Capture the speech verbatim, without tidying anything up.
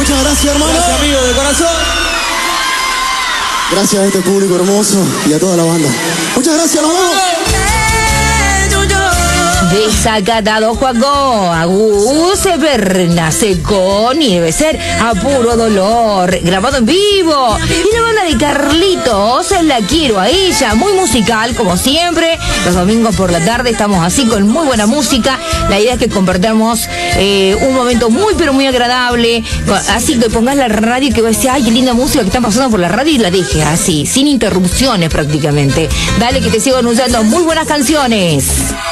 Muchas gracias, hermano. Gracias, amigo, de corazón. Gracias a este público hermoso y a toda la banda. Muchas gracias, nos vemos. Desacatado Juaco, Aguse Bernasecón y debe ser a puro dolor, grabado en vivo. Y la banda de Carlitos, la quiero a ella, muy musical como siempre. Los domingos por la tarde estamos así con muy buena música. La idea es que compartamos eh, un momento muy pero muy agradable. Así que pongas la radio y que vas a decir, ay, qué linda música que están pasando por la radio y la dejes así, sin interrupciones prácticamente. Dale que te sigo anunciando muy buenas canciones.